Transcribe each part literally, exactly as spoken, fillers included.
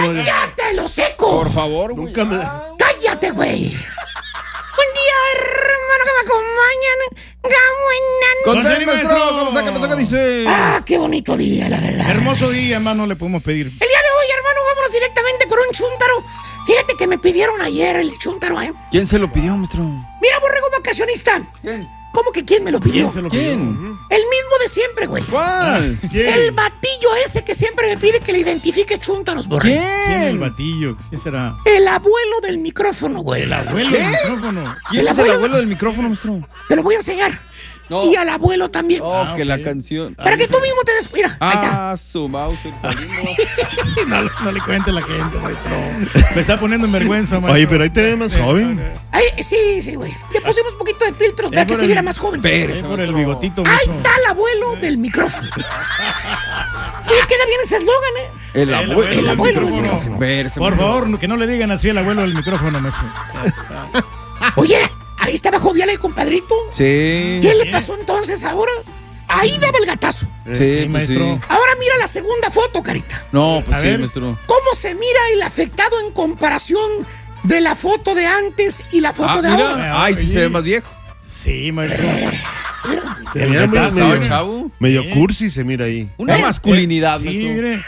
¡Cállate, lo seco! Por favor, güey. Nunca me... ¡Cállate, güey! Buen día, hermano, que me acompañan. Con serio, maestro, ¿cómo está? ¿Qué pasó? ¿Qué dice? Ah, qué bonito día, la verdad. Hermoso día, hermano, le podemos pedir. El día de hoy, hermano, vámonos directamente con un chúntaro. Fíjate que me pidieron ayer el chúntaro, ¿eh? ¿Quién se lo pidió, maestro? Mira, borrego vacacionista. ¿Quién? ¿Cómo que quién me lo pidió? ¿Quién se lo pidió? ¿Quién? El mismo de siempre, güey. ¿Cuál? ¿Quién? El batillo ese que siempre me pide que le identifique chúntaros, borrego. ¿Quién? El ¿Quién? batillo. ¿Quién será? El abuelo del micrófono, güey. El abuelo del micrófono. ¿Quién El es el abuelo- abuelo del micrófono, maestro? Te lo voy a enseñar. No. Y al abuelo también. Oh, Ah, que ok. la canción. Para que tú mismo te des... Mira, ahí está. Ah, su mouse. No, no le cuente a la gente, maestro. Me está poniendo en vergüenza, maestro. Oye, pero ahí te ves más joven. Ay, sí, sí, güey. Le pusimos un poquito de filtros para Es que por se el- viera más joven. Pero- Es por el bigotito, Ahí maestro. está el abuelo del micrófono. Oye, queda bien ese eslogan, ¿eh? El El abuelo. abuelo El del abuelo del micrófono. micrófono. Verse, Por maestro. favor, que no le digan así al abuelo del micrófono, maestro. Oye, ahí estaba jovial el compadrito. Sí. ¿Qué le pasó entonces ahora? Ahí daba el gatazo. Sí, Sí, pues maestro. sí. Ahora mira la segunda foto, carita. No, pues A sí, ver. maestro. ¿Cómo se mira el afectado en comparación de la foto de antes y la foto Ah, de mira. ahora? Ay, sí se ve más viejo. Sí, maestro. Se El mira muy- gatazo, medio, ¿Sabe, chavo? medio Sí. cursi se mira ahí. Una ¿Eh? masculinidad, Sí, maestro. mire.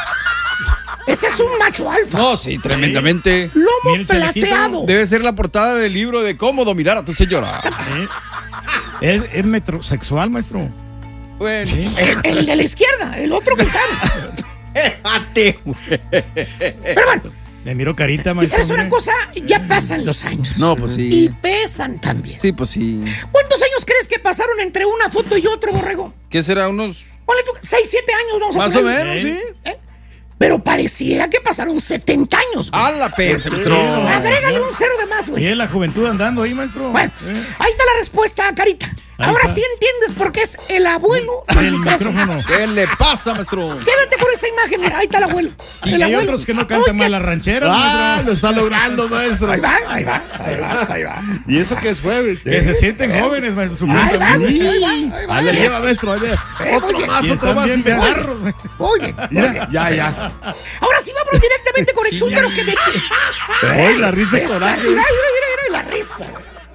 Ese es un macho alfa. No, sí, tremendamente. Lomo Mira el chalequito. plateado. Debe ser la portada del libro de cómo dominar a tu señora. Sí. Es, es metrosexual, maestro. Bueno. El, el de la izquierda, el otro que sabe. Fíjate, güey. Pero bueno, Le miro carita, y maestro. sabes una mire. cosa, ya pasan los años. No, pues Y sí. pesan también. Sí, pues sí. ¿Cuántos años crees que pasaron entre una foto y otro, borrego? ¿Qué será? Unos. Ponle tú, seis, siete años, vamos a Más o ponerle. menos, ¿Eh? sí. ¿Eh? Pero pareciera que pasaron setenta años, güey. A la perse, maestro. Agrégale un cero de más, Y güey. es la juventud andando ahí, maestro. Bueno, ¿Eh? ahí está la respuesta, carita. Ahí Ahora está. sí entiendes por qué es el abuelo del El micrófono. micrófono. ¿Qué le pasa, maestro? Quédate con esa imagen, mira, ahí está el abuelo. Y el hay abuelo. otros que no Uy, cantan qué mal es- las rancheras, Ah, maestro. lo está logrando, maestro. Ahí va, ahí va, ahí va, ahí va. Y eso que es jueves. Que se sienten jóvenes, maestro. Ahí va, supuestamente. ahí va, ahí va. Ahí le Yes. lleva, maestro. Ahí le- Eh, Otro muy bien. más, Y otro están más. bien y me agarro. becerros, maestro. Muy bien, muy bien. Mira, ya, ya. Ahora sí vámonos directamente con el chúntaro que me... Ay, la risa y Esa, coraje. Mira, mira, mira, mira, la risa.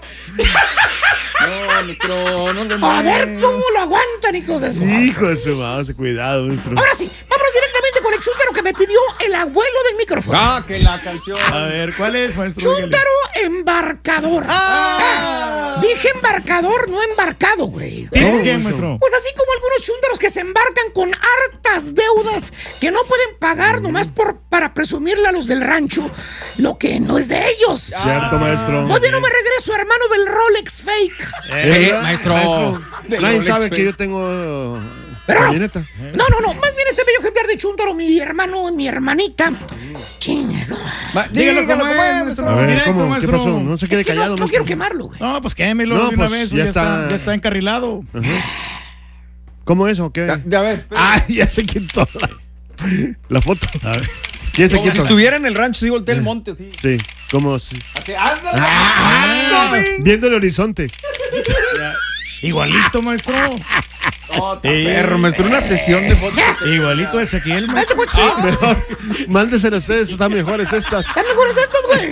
No, maestro, no le A ver mueve. cómo lo aguantan, hijos de su madre. Hijo de su madre, cuidado, maestro. Ahora sí, vámonos directamente con el chúntaro que me pidió el abuelo del micrófono. Ah, que la canción. A ver, ¿cuál es, maestro? Dígale. Chúntaro embarcador. Ah, dije embarcador, no embarcado, güey. ¿Tipo No, qué, maestro. maestro? Pues así como algunos chúntaros que se embarcan con hartas deudas que no pueden pagar nomás por, para presumirle a los del rancho lo que no es de ellos. Cierto, maestro. Muy bien, no me regreso, hermano, del Rolex fake. Eh, ¿Verdad? maestro. Del Nadie Rolex sabe fake. que yo tengo Pero no. camioneta. No, no, no, más bien este bello ejemplar de chúntaro, mi hermano, mi hermanita. Chinga, no. Ma- Dígalo Dígalo como como es, es, maestro. A ver, Directo, ¿cómo? ¿Qué maestro. pasó? No se quede Es que no, callado, no maestro. quiero quemarlo, güey. No, pues quémelo No, de una pues, vez. ya Ya, está, está. ya está encarrilado. ¿Cómo es o qué? Ya, ya ves. Ah, ya se quitó la, la foto. A ver. ¿Quién se Como si quitó? estuviera en el rancho, sí, voltea el monte, sí. Sí, como si... Así, ándale. Ah, ándale. viendo el horizonte. Igualito, maestro. Oh, está Eh. perro, maestro. Una sesión de fotos. Igualito a Ezequiel, Hazte maestro. cuenta, sí. Mejor, mándeselo a ustedes, están mejores estas. Están mejores estos, güey.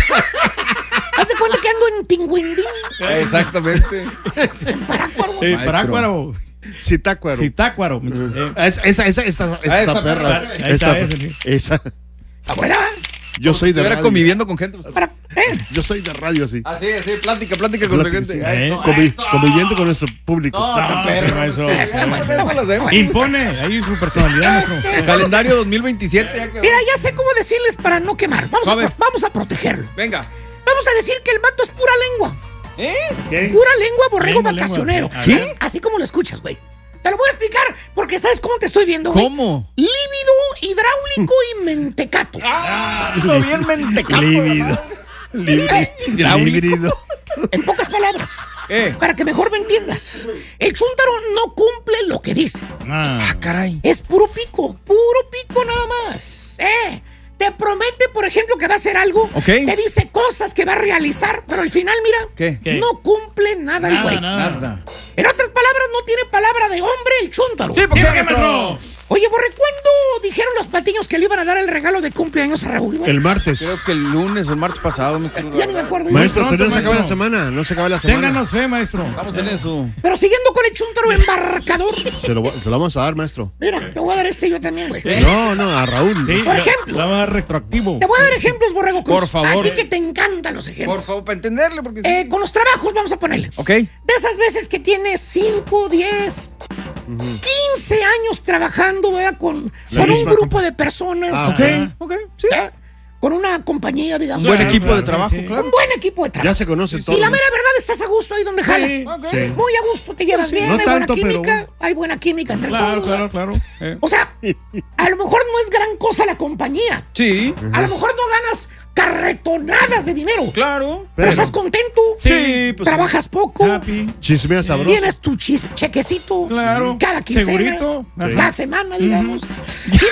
Hace cuenta que ando en Tinguindín, Exactamente. en Parácuaro. Eh, Maestro. Parácuaro. Citácuaro. Citácuaro. Eh, Es- esa, esa, esta, esta esa perra. perra. Ahí Esta, está ese, sí. esa. ¿Está buena? Yo soy de Estuviera radio. conviviendo con gente. pues. Para, ¿eh? Yo soy de radio, así. Así, así, plática, plática con la Plática, gente. sí. Eso, Convi- eso. Conviviendo con nuestro público. No, está No, perro. maestro. Está bueno, está bueno. Eso lo hacemos. Impone ahí su personalidad, maestro. Este, Calendario dos mil veintisiete. ya que- Mira, ya sé cómo decirles para no quemar. Vamos A a, ver. pro- vamos a protegerlo. Venga. Vamos a decir que el vato es pura lengua. ¿Eh? ¿Qué? Pura lengua, borrego Lengua, lengua. vacacionero. A ver. Es así como lo escuchas, güey. Te lo voy a explicar porque ¿sabes cómo te estoy viendo, güey? ¿Cómo? Lívido, hidráulico y mentecato. Ah, lo bien mentecato. Lívido. Lívido. Hidráulico. Lívido. En pocas palabras, Eh. para que mejor me entiendas. El chúntaro no cumple lo que dice. Ah, Caray. Es puro pico, puro pico nada más. Eh, te promete, por ejemplo, que va a hacer algo. Ok. Te dice cosas que va a realizar, pero al final, mira, ¿Qué? ¿Qué? no cumple nada el nada, güey. nada. Nada. En otras palabras, no tiene palabra de hombre el chúntaro. Sí, ¿por qué, Dígame, maestro? maestro. Oye, Borre, ¿cuándo dijeron los patiños que le iban a dar el regalo de cumpleaños a Raúl, güey? El martes. Creo que el lunes o el martes pasado. Ya ni me acuerdo. Maestro, Pronto, todavía no se acaba la maestro. semana. No se acaba la semana. Ténganos fe, maestro. Estamos en eso. Pero siguiendo con el chúntaro embarcador. Se lo, voy- se lo vamos a dar, maestro. Mira, te voy a dar este yo también, güey. No, no, a Raúl. Sí, Por la- ejemplo. La va a dar retroactivo. Te voy a dar ejemplos, Borrego Cruz. Por favor. A ti que te encantan los ejemplos. Por favor, para entenderle, porque... Eh, con los trabajos vamos a ponerle. Ok. De esas veces que tienes cinco, diez, quince años trabajando, ¿verdad? Con, La con un misma grupo de personas. Ah, Ok, Ajá. ok, sí. ¿eh? Con una compañía, digamos. Buen Claro, equipo claro, de trabajo, sí. claro. Un buen equipo de trabajo. Ya se conoce todo. Y la mera verdad, estás a gusto ahí donde jalas. Sí. Ok. Sí. Muy a gusto, te llevas bien, No hay tanto, buena pero- química, hay buena química entre Claro, todos. claro, claro. Eh. O sea, a lo mejor no es gran cosa la compañía. Sí, A lo mejor no ganas carretonadas de dinero. claro. Pero estás contento. Sí, pues Trabajas poco. Happy. Chismea sabroso. Tienes tu chis- chequecito. Claro. Cada quincena. Segurito. Ajá. Cada semana, digamos. Tienes,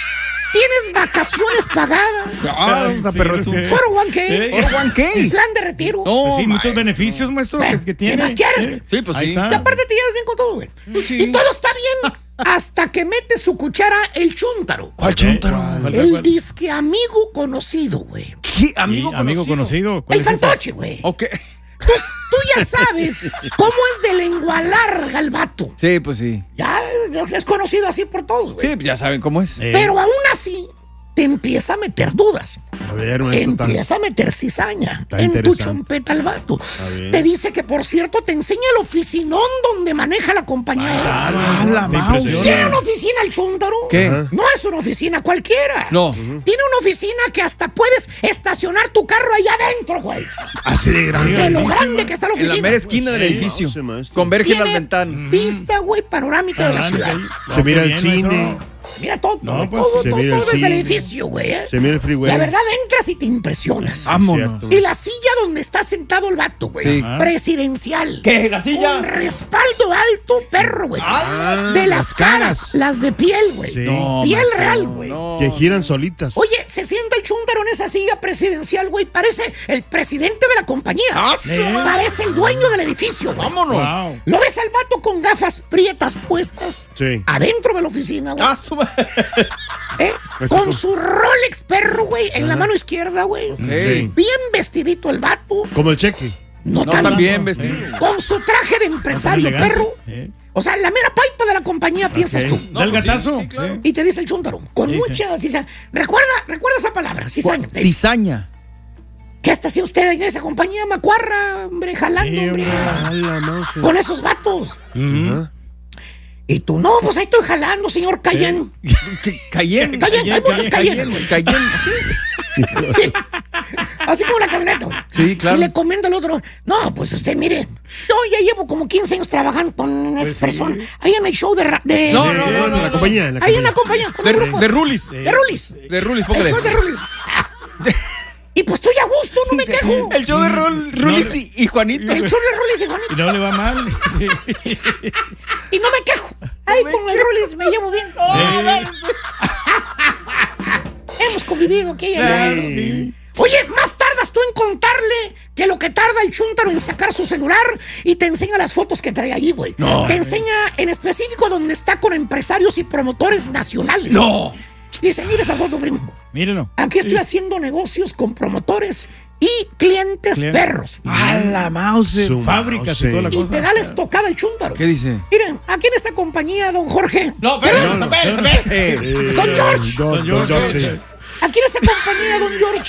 tienes vacaciones pagadas. Claro, Ay, está sí, perro. sí. cuatro oh uno k. Sí. Oro one K. Plan de retiro. No, Pues sí, muchos maestro. beneficios, maestro, Bueno, que, que ¿qué tiene. más quieres, Eh, güey? Sí, pues ahí sí. está. Y aparte te llevas bien con todo, güey. Sí. Y todo está bien hasta que mete su cuchara el chúntaro. ¿Cuál chúntaro? ¿Cuál, El cuál? disque amigo conocido, güey. ¿Qué? Sí, Amigo conocido. amigo conocido. ¿Cuál El es ese? fantoche, güey. Ok. Tú, tú ya sabes cómo es de lengua larga el vato. Sí, pues sí. Ya es conocido así por todos, güey. Sí, pues ya saben cómo es. Eh, Pero aún así, te empieza a meter dudas. A ver, Te maestro. está- empieza a meter cizaña Está en tu interesante. chompeta el vato. bien. Te dice que, por cierto, te enseña el oficinón donde maneja la compañía. Ah, la te mouse. impresiona. ¿Tiene una oficina el chúntaro? ¿Qué? Ajá. No es una oficina cualquiera. No. Tiene una oficina que hasta puedes estacionar tu carro allá adentro, güey. Así de grande. De lo grande que está la En la oficina. mera esquina del Sí, edificio. no sé, maestro. Convergen las Tiene ventanas. vista, güey, panorámica de la Adelante, ciudad. ahí. Se No, mira qué el bien, cine. maestro. Mira todo, No, güey, pues, todo, se todo, mira el todo desde el cine. edificio, güey. ¿eh? Se mira el freeway. La verdad, entras y te impresionas. Vámonos. Cierto. Y la silla donde está sentado el vato, güey. Sí. Ajá. Presidencial. ¿Qué? ¿La silla? Con respaldo alto, perro, güey. Ah, de las las caras, caras. las de piel, güey. Sí. No, Piel maestro, real, güey. no. Que giran solitas. Oye, se sienta el chúntaro en esa silla presidencial, güey. Parece el presidente de la compañía. Ah, su Eh. madre. Parece el dueño del edificio, güey. Vámonos. Wow. ¿Lo ves al vato con gafas prietas puestas? Sí. Adentro de la oficina, güey. Ah, su madre. ¿Eh? Así Con como- su Rolex perro, güey, en la mano izquierda, güey. Ok. Sí. Bien vestidito el vato. Como el cheque. No, No tan tan bien Eh. vestido. Con su traje de empresario, Elegante. perro. Eh. O sea, la mera paipa de la compañía, piensas tú. No, Da el pues sí, gatazo. sí, claro. Eh. Y te dice el chúntaro, con Sí, mucha cizaña. Recuerda, recuerda esa palabra, cizaña. Te dice, Cizaña. ¿qué está haciendo usted en esa compañía, macuarra, hombre, jalando, Sí, hombre? hombre. A la mouse. Con esos vatos. Ajá. Y tú, no, pues ahí estoy jalando, señor Cayenne. ¿Qué? Cayenne. Cayenne, hay muchos Cayenne, güey. Cayenne. Así como la camioneta, güey. Sí, claro. Y le comenta al otro, no, pues usted, mire, yo ya llevo como quince años trabajando con esas personas. Ahí en el show de... ra- de No, Eh, no, no, en no, la no. compañía. En la ahí en la compañía. compañía, con De, un grupo de Rulis. de Rulis. De Rulis, El póngale. show de Rulis. Y pues estoy a gusto, no me quejo. El show de Rul- Rulis y, y Juanito. El show de Rulis y Y Juanito. no le va mal. Y no me quejo. Ahí con el Rulis me llevo bien. Hemos convivido aquí y allá. Claro, sí. Oye, más tardas tú en contarle que lo que tarda el chúntaro en sacar su celular y te enseña las fotos que trae allí, güey. No. Te enseña en específico donde está con empresarios y promotores nacionales. No. Dice, mira esta foto, primo. Mírenlo. Aquí estoy haciendo negocios con promotores y clientes Clientes. perros. A la mouse. Su Fábricas y mouse. toda la Y cosa. te da la estocada el chúntaro. ¿Qué dice? Miren, aquí en esta compañía, don Jorge. No, Perdón, espérate, espérate, espérate. Eh, Don George. Don, Don don George. George, sí. Aquí en esta compañía, don George.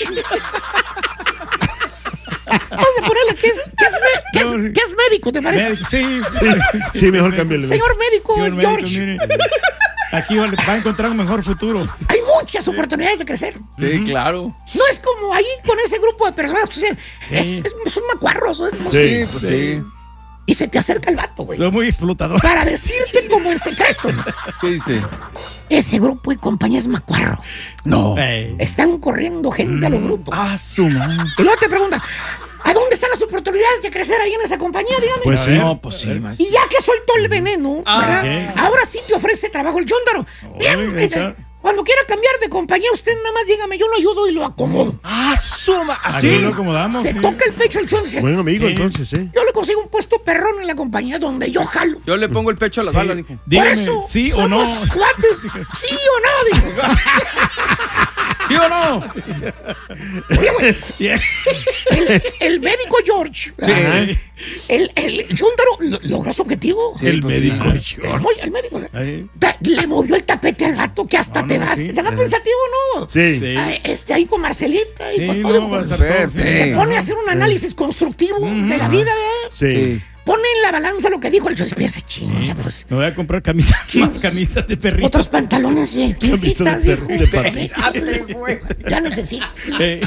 Vamos a ponerle que es, que es, me- que es- que es médico, ¿te parece? Médico, Sí, sí, Sí, mejor cámbiale. Señor médico, Señor don médico, George. mire. Aquí va, va a encontrar un mejor futuro. Hay muchas oportunidades de crecer. Sí, claro. No es como ahí con ese grupo de personas que usted- es, es- son macuarros. ¿no? Sí. Sí, pues sí. Y se te acerca el vato, güey. Lo muy explotador. Para decirte como en secreto. ¿no? ¿Qué dice? Ese grupo de compañía es macuarro. No. Eh, Están corriendo gente a lo bruto. Ah, su madre. Y luego te pregunta, ¿a dónde están las oportunidades de crecer ahí en esa compañía? Dígame. Pues sí. No, pues sí, maestro. Y ya que soltó el veneno, Ah, ¿verdad? ok. Ahora sí te ofrece trabajo el chúndaro. Bien, Oye, ahí eh, está. Cuando quiera cambiar de compañía, usted nada más dígame, yo lo ayudo y lo acomodo. Ah, suma. Así Así. lo acomodamos. Se sí. toca el pecho el chon y dice, Buen amigo, Sí. entonces, ¿eh? yo le consigo un puesto perrón en la compañía donde yo jalo. Yo le pongo el pecho a las Sí. balas, dijo. Dígame, Por eso ¿sí o somos no? cuates, sí o no, dijo. ¿Sí o no? Oye, güey, Yeah. el, el médico George, Sí. el, el chúntaro lo- logró su objetivo. El pues, médico. El, muy- el médico, o sea, Ahí. ta- le movió el tapete al vato que hasta No, te no, vas. sí. Se va pensativo, ¿no? Sí. Sí. Ah, Este, ahí con Marcelita y Sí, con no, todo. va a pues, estar todo, sí. le pone a hacer un análisis constructivo de la vida, ¿verdad? Sí. Sí. Pone en la balanza lo que dijo el Choice. Piensa, chinga, pues. Me voy a comprar camisas, ¿Quién? más camisas de perrito. Otros pantalones de piecitas, de dijo. perro- de perrito. Dale, güey. Ya necesito Eh,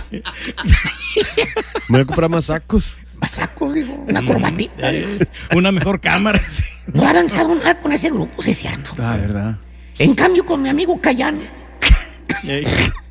Me voy a comprar más sacos. más saco, dijo. Una corbatita. dijo. una mejor cámara. Sí. No ha avanzado nada con ese grupo, sí es cierto. Ah, verdad. En cambio, con mi amigo Cayano. Eh,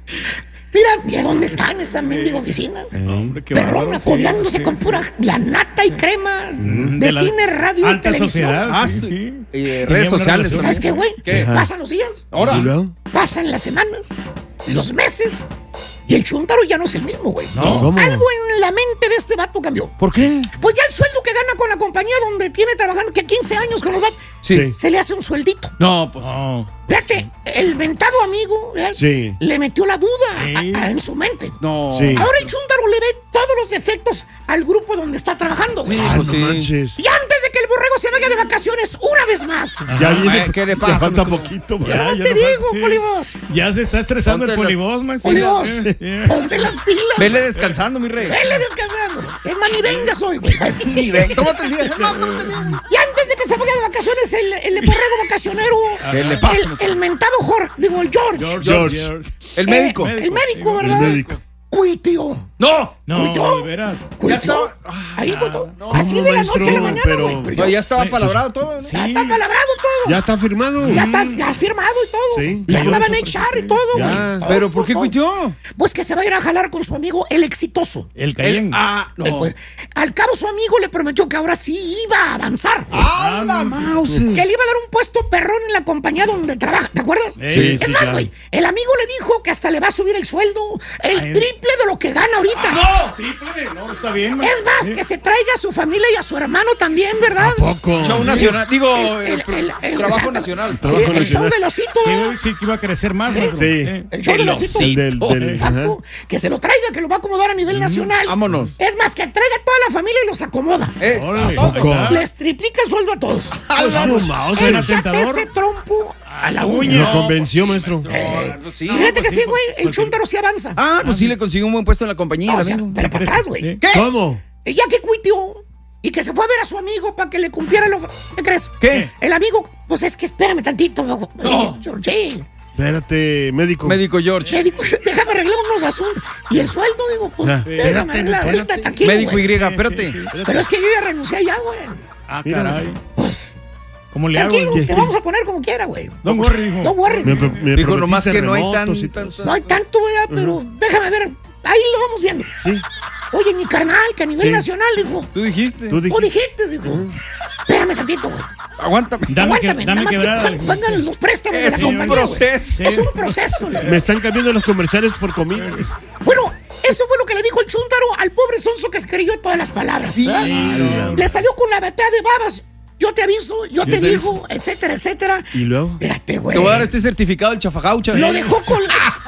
Mira, mira dónde está en esa mendiga oficina. hombre, qué Perrón, bárbaro, acodeándose sí, con sí. pura la nata y crema de, De la cine, radio y alta televisión. sociedad. Ah, sí, sí. sí. Y de Tenía redes una sociales ¿Y relación. sabes qué, güey? ¿Qué? Pasan los días, Ahora. ¿Y luego? pasan las semanas, los meses, y el chuntaro ya no es el mismo, güey. No. ¿Cómo? Algo en la mente de este vato cambió. ¿Por qué? Pues ya el sueldo que gana con la compañía donde tiene trabajando, que quince años con los vatos, Sí. se le hace un sueldito. No, pues. No. Fíjate, el mentado amigo ¿verdad? Sí. le metió la duda Sí. a- a- en su mente. No. Sí. Ahora el chúntaro le ve todos los defectos al grupo donde está trabajando, güey. Ah, pues no sí. manches. Y antes de que el borrego se vaya de vacaciones una vez más. Ya viene. Ay, ¿qué le ya pasa, falta maestro? poquito, Ya, ¿verdad? No ya te no digo, falta- sí. Polibos. Ya se está estresando Ponte el las- polibos, maestro. Polibos, Eh, eh. ponte las pilas. Vele descansando, mi rey. Vele descansando. Es más, ni vengas hoy, güey. Ni ven. Tómate el día. No, tómate el día. Y antes de que se vaya de vacaciones, el, el borrego vacacionero. ¿Qué le pasa? El, el mentado Jorge, digo, el George. George. George. George. El Eh, médico. el médico, El ¿verdad? médico. Cuitió. No. No, ¿Cuitió? de veras. Cuitió. estaba- Ahí, cuando- no, así de la maestro, noche a la mañana, pero- güey. Pero No, ya, ya estaba palabrado todo, ¿no? ya está palabrado todo. Ya está firmado. Ya está ya firmado y todo. Sí. Ya Ya estaba en lo H R y todo, Ya. güey. Todo, Pero ¿por qué todo. cuitió? Pues que se va a ir a jalar con su amigo el exitoso. El Cayenne. Ah, Eh, pues, al cabo su amigo le prometió que ahora sí iba a avanzar. ¡Anda, mouse! Que le iba a dar un puesto perrón en la compañía donde trabaja, ¿te acuerdas? Sí, es sí, más, claro. güey, el amigo le dijo que hasta le va a subir el sueldo el Ay. triple de lo que gana ahorita. ¡No! Triple, no, está bien, ma- Es más, Sí. que se traiga a su familia y a su hermano también, ¿verdad? Poco. Show nacional. Digo, El- el, el- el- el- trabajo exacto. nacional. Sí, Trabajo el show nacional. del osito. Sí, ¿verdad? güey, sí, que iba a crecer más, maestro. Sí. Eh. El show del osito. El del, del- Exacto. ajá. Que se lo traiga, que lo va a acomodar a nivel nacional. Vámonos. Es más, que traiga a toda la familia y los acomoda. Eh, Órale, ¿a poco? ¿verdad? Les triplica el sueldo a todos. Pues su mouse. Suena Échate tentador. ese trompo a la uña. uña. Lo convenció, maestro. Eh, pues sí. Fíjate que pues sí, sí, güey. pues, El porque- chúntaro sí avanza. Ah, pues sí le consiguió un buen puesto en la compañía, No, o el sea, amigo. pero para atrás, güey. Sí. ¿Qué? ¿Cómo? Ya que cuitió y que se fue a ver a su amigo para que le cumpliera lo. ¿Qué crees? ¿Qué? El amigo, pues es que espérame tantito, no. George. Espérate, médico. Médico George. Médico, déjame arreglar unos asuntos. Y el sueldo, digo, pues, Ah, déjame espérate, arreglar ahorita, espérate. tranquilo. Médico güey. Y, espérate. Sí, sí, espérate. Pero es que yo ya renuncié ya, güey. Ah, Mira. caray. Pues, ¿Cómo le hago? tranquilo, te vamos a poner como quiera, güey. Don Worry, dijo. No worry. Me, me Dijo nomás prometiste que no hay tan... remotos y tan- tal. No hay tanto, güey, pero déjame ver. Ahí lo vamos viendo. Sí. Oye, mi carnal, que a nivel Sí. nacional, dijo. Tú dijiste. Tú Tú dijiste. dijiste, dijo. Espérame tantito, güey. Aguántame. Dame, que, Aguántame, dame nada más que quebrada. pon- pongan los préstamos de la Es un compañía, güey. proceso. Es un proceso. le- Me están cambiando los comerciales por comida. Bueno, eso fue lo que le dijo el chúntaro al pobre sonso que escribió todas las palabras. ¿verdad? Claro. Le salió con la batea de babas. Yo te aviso, yo, te, te digo, etcétera, etcétera. ¿Y luego? Fíjate, güey. Te voy a dar este certificado del chafajaucha. Lo dejó con.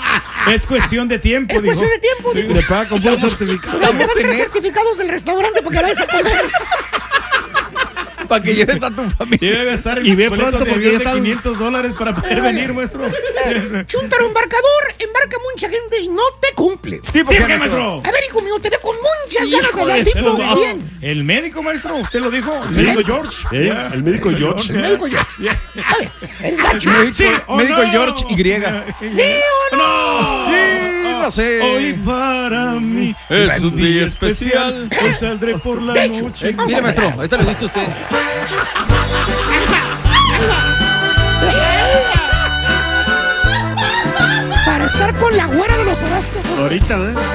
Es cuestión de tiempo, Es dijo. cuestión de tiempo, dijo. Le paga con puro certificado. Pero ahí te estamos dan en tres eso. certificados del restaurante para que vayas a comer. Para que lleves a tu familia. Debe estar el Y ve boleto pronto de porque avión ya de están- quinientos dólares para poder venir, maestro. Chúntaro embarcador, embarca mucha gente y no te cumple. ¿Tipo ¿Qué, qué, qué, maestro? maestro? A ver, hijo mío, te veo con muchas ganas de Híjole, hablar. se ¿Tipo lo de digo. quién? El médico, maestro, usted lo dijo. El Sí. médico George. Eh, Ya. el médico George. El médico George. A ver, ¿eres gacho? Médico, Sí o médico no. George Y. ¿Sí o no? ¡No! Sí, lo sé. Hoy para mí Es un día especial. Hoy saldré por la De hecho, noche. eh, vamos Mire, a maestro, ver. ahorita le diste usted. Para estar con la güera de los horóscopos. Ahorita, ¿eh?